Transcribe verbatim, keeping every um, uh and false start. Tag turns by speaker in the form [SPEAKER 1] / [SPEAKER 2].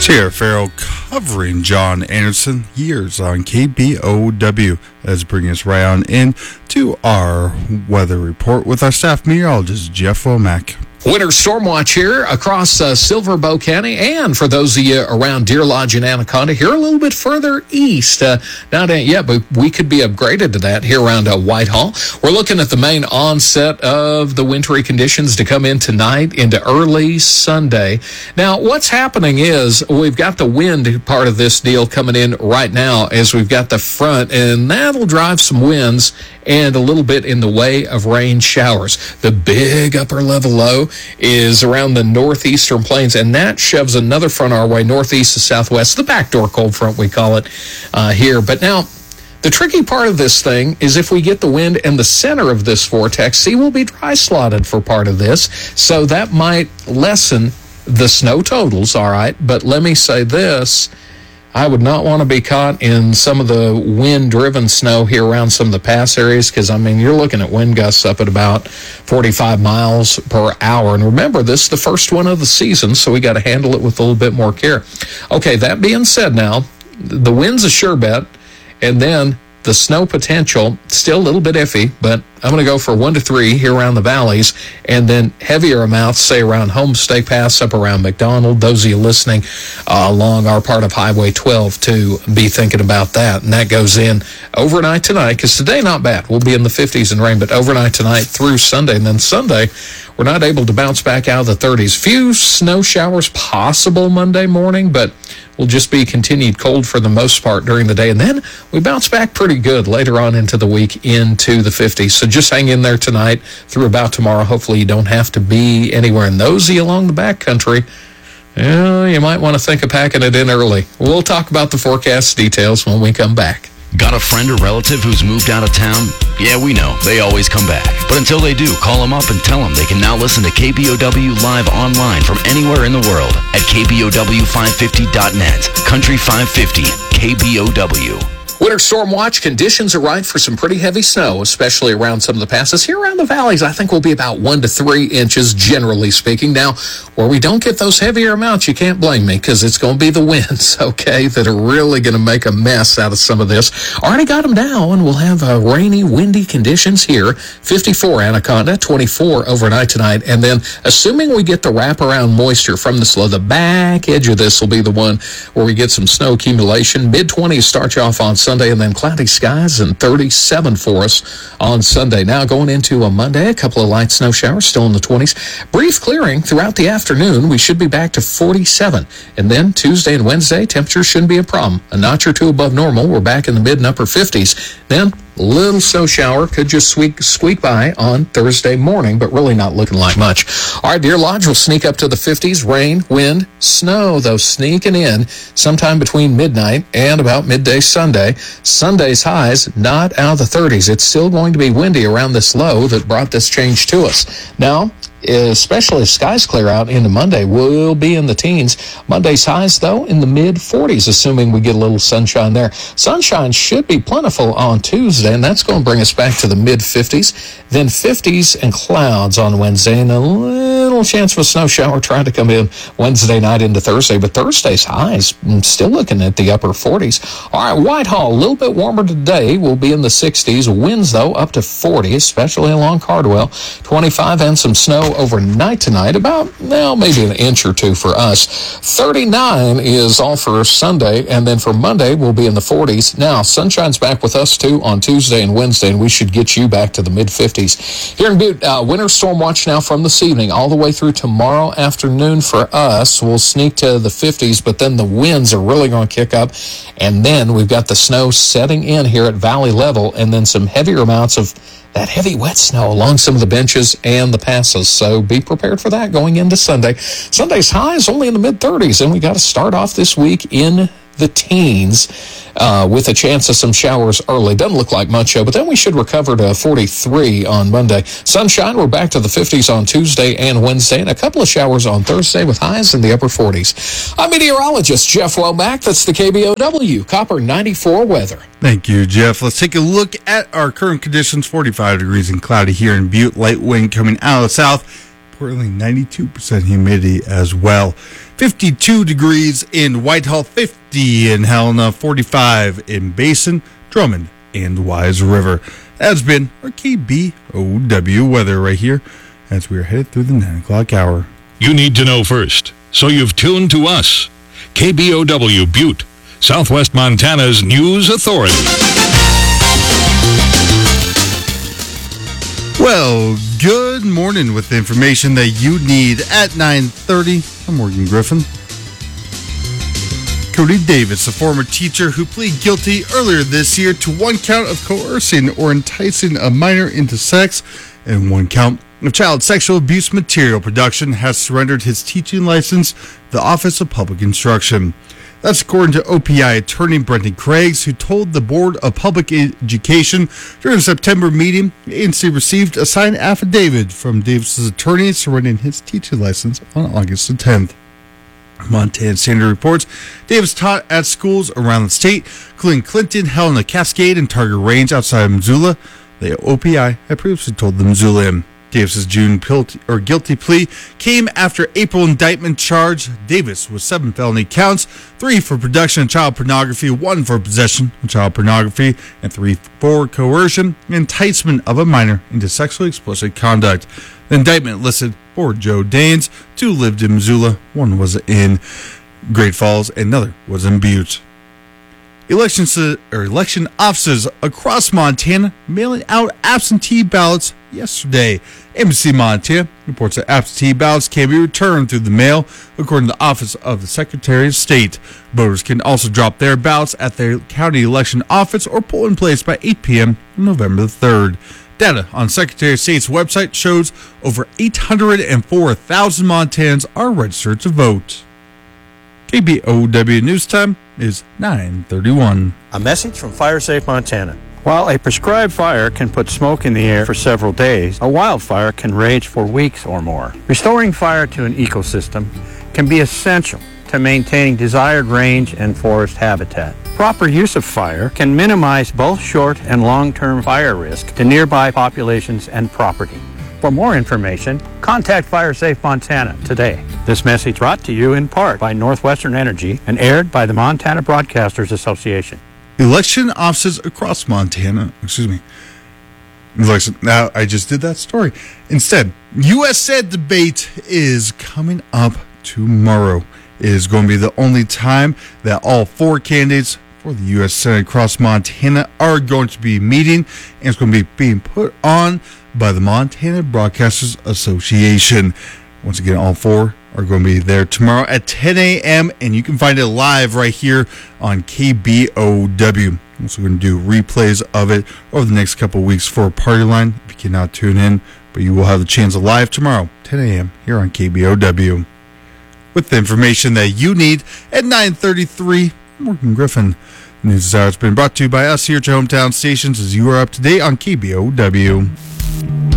[SPEAKER 1] Sierra Farrell covering John Anderson, Years on K B O W. That's bringing us right on in to our weather report with our staff meteorologist, Jeff Womack.
[SPEAKER 2] Winter storm watch here across uh, Silver Bow County, and for those of you around Deer Lodge and Anaconda, here a little bit further east. Uh, not yet, but we could be upgraded to that here around uh, Whitehall. We're looking at the main onset of the wintry conditions to come in tonight into early Sunday. Now, what's happening is we've got the wind part of this deal coming in right now as we've got the front, and that'll drive some winds and a little bit in the way of rain showers. The big upper level low is around the northeastern plains, and that shoves another front our way, northeast to southwest, the backdoor cold front we call it uh, here. But now, the tricky part of this thing is if we get the wind in the center of this vortex, see, we'll be dry slotted for part of this, so that might lessen the snow totals, all right? But let me say this, I would not want to be caught in some of the wind-driven snow here around some of the pass areas because, I mean, you're looking at wind gusts up at about forty-five miles per hour. And remember, this is the first one of the season, so we got to handle it with a little bit more care. Okay, that being said now, the wind's a sure bet, and then the snow potential, still a little bit iffy, but I'm going to go for one to three here around the valleys, and then heavier amounts, say around Homestay Pass, up around McDonald. Those of you listening uh, along our part of Highway twelve to be thinking about that. And that goes in overnight tonight, because today not bad. We'll be in the fifties and rain, but overnight tonight through Sunday. And then Sunday, we're not able to bounce back out of the thirties. Few snow showers possible Monday morning, but will just be continued cold for the most part during the day. And then we bounce back pretty good later on into the week into the fifties. So just hang in there tonight through about tomorrow. Hopefully you don't have to be anywhere. And those of you along the back country, yeah, you might want to think of packing it in early. We'll talk about the forecast details when we come back.
[SPEAKER 3] Got a friend or relative who's moved out of town? Yeah, we know. They always come back. But until they do, call them up and tell them they can now listen to K B O W live online from anywhere in the world at K B O W five fifty dot net. Country five fifty, K B O W.
[SPEAKER 2] Winter storm watch conditions are right for some pretty heavy snow, especially around some of the passes. Here around the valleys, I think will be about one to three inches, generally speaking. Now, where we don't get those heavier amounts, you can't blame me, because it's going to be the winds, okay, that are really going to make a mess out of some of this. Already got them down. We'll have uh, rainy, windy conditions here. fifty-four Anaconda, twenty-four overnight tonight. And then, assuming we get the wraparound moisture from the slow, the back edge of this will be the one where we get some snow accumulation. mid-twenties start you off on Sunday, and then cloudy skies and thirty-seven for us on Sunday. Now going into a Monday, a couple of light snow showers still in the twenties. Brief clearing throughout the afternoon. We should be back to forty-seven. And then Tuesday and Wednesday, temperatures shouldn't be a problem. A notch or two above normal. We're back in the mid and upper fifties. Then little snow shower could just squeak, squeak by on Thursday morning, but really not looking like much. All right, Deer Lodge will sneak up to the fifties. Rain, wind, snow, though, sneaking in sometime between midnight and about midday Sunday. Sunday's highs not out of the thirties. It's still going to be windy around this low that brought this change to us. Now, especially if skies clear out into Monday, we'll be in the teens. Monday's highs, though, in the mid-forties, assuming we get a little sunshine there. Sunshine should be plentiful on Tuesday, and that's going to bring us back to the mid-fifties. Then fifties and clouds on Wednesday, and a little chance of a snow shower trying to come in Wednesday night into Thursday. But Thursday's highs, I'm still looking at the upper forties. All right, Whitehall, a little bit warmer today. We'll be in the sixties. Winds, though, up to forty, especially along Cardwell. twenty-five and some snow overnight tonight, about, well, maybe an inch or two for us. thirty-nine is all for Sunday, and then for Monday, we'll be in the forties. Now, sunshine's back with us, too, on Tuesday and Wednesday, and we should get you back to the mid-fifties. Here in Butte, uh, winter storm watch now from this evening all the way through tomorrow afternoon for us. We'll sneak to the fifties, but then the winds are really going to kick up, and then we've got the snow setting in here at valley level, and then some heavier amounts of that heavy wet snow along some of the benches and the passes. So be prepared for that going into Sunday. Sunday's high is only in the mid-thirties, and we got to start off this week in the teens uh, with a chance of some showers early. Doesn't look like much, but then we should recover to forty-three on Monday. Sunshine, we're back to the fifties on Tuesday and Wednesday, and a couple of showers on Thursday with highs in the upper forties. I'm meteorologist Jeff Womack. That's the K B O W Copper ninety-four weather.
[SPEAKER 1] Thank you, Jeff. Let's take a look at our current conditions. forty-five degrees and cloudy here in Butte. Light wind coming out of the south. importantly, ninety-two percent humidity as well. fifty-two degrees in Whitehall, fifty in Helena, forty-five in Basin, Drummond, and Wise River. That's been our K B O W weather right here as we are headed through the nine o'clock hour.
[SPEAKER 4] You need to know first, so you've tuned to us. K B O W Butte, Southwest Montana's news authority.
[SPEAKER 1] Well, good morning with the information that you need at nine thirty. I'm Morgan Griffin. Cody Davis, a former teacher who pleaded guilty earlier this year to one count of coercing or enticing a minor into sex and one count of child sexual abuse material production, has surrendered his teaching license to the Office of Public Instruction. That's according to O P I attorney Brenton Craigs, who told the Board of Public Education during a September meeting the agency received a signed affidavit from Davis's attorney surrendering his teaching license on August the tenth. Montana Standard reports Davis taught at schools around the state, including Clinton, Helena, Cascade, and Target Range outside of Missoula. The O P I had previously told the Missoulian. Davis's June guilty, or guilty plea came after April indictment charged Davis with seven felony counts, three for production of child pornography, one for possession of child pornography, and three for coercion and enticement of a minor into sexually explicit conduct. The indictment listed four Joe Danes, two lived in Missoula, one was in Great Falls, and another was in Butte. Elections or election offices across Montana mailing out absentee ballots yesterday. N B C Montana reports that absentee ballots can be returned through the mail, according to the Office of the Secretary of State. Voters can also drop their ballots at their county election office or poll in place by eight p.m. on November the third. Data on Secretary of State's website shows over eight hundred four thousand Montanans are registered to vote. K B O W News Time is nine thirty-one.
[SPEAKER 5] A message from FireSafe Montana. While a prescribed fire can put smoke in the air for several days, a wildfire can rage for weeks or more. Restoring fire to an ecosystem can be essential to maintaining desired range and forest habitat. Proper use of fire can minimize both short and long-term fire risk to nearby populations and property. For more information, contact FireSafe Montana today. This message brought to you in part by Northwestern Energy and aired by the Montana Broadcasters Association.
[SPEAKER 1] Election offices across Montana, excuse me, election, now I just did that story. Instead, U S Senate debate is coming up tomorrow. It is going to be the only time that all four candidates for the U S Senate across Montana are going to be meeting, and it's going to be being put on by the Montana Broadcasters Association. Once again, all four are going to be there tomorrow at ten a.m., and you can find it live right here on K B O W. I'm also going to do replays of it over the next couple of weeks for Party Line if you cannot tune in, but you will have the chance of live tomorrow, ten a.m. here on K B O W. With the information that you need at nine thirty-three, Morgan Griffin. The news hour has been brought to you by us here at your hometown stations as you are up to date on K B O W.